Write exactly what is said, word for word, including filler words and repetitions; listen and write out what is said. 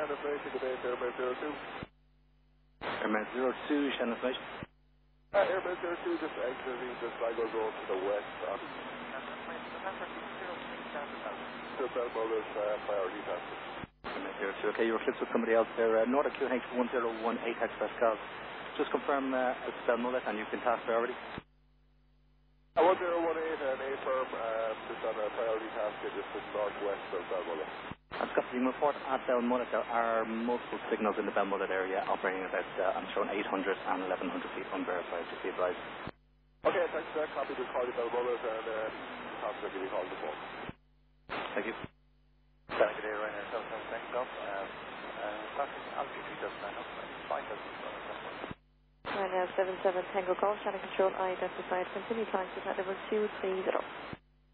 Shannon Flight, take a base, Airbus zero two. Airbus zero two, Shannon Flight. Uh, Airbus zero two, just exiting the Sligo Road to the west. Um, to Belmuller's uh, priority passes. Airbus zero two, okay, you were clipped with somebody else there. Uh, Nordic Q H one zero one eight Express Golf. Just confirm uh, it's Belmullet and you can pass priority. Uh, one zero one eight and A firm, uh, just on a priority task, just to the northwest of Belmullet. I've got the report at Belmullet. There are multiple signals in the Belmullet area operating about, uh, I'm showing eight hundred and eleven hundred feet unverified, to be advised. Okay, thanks for that. Copy the call to Belmullet and uh, contact give you a call to the phone. Thank you. Good day, Ryanair seven seven Tango Golf. Classic altitude just nine up, five thousand. Ryanair seven seven Tango Golf, channel control, I identified, continue climb to level two three zero.